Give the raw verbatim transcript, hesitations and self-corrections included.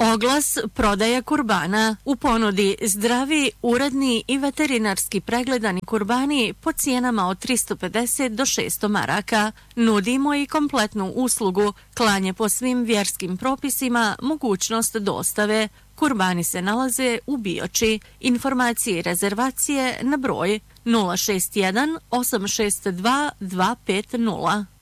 Oglas prodaje kurbana. U ponudi zdravi, uredni i veterinarski pregledani kurbani po cijenama od tristo pedeset do šesto maraka. Nudimo i kompletnu uslugu, klanje po svim vjerskim propisima, mogućnost dostave. Kurbani se nalaze u Bioči. Informacije i rezervacije na broj nula šest jedan osam šest dva dva pet nula.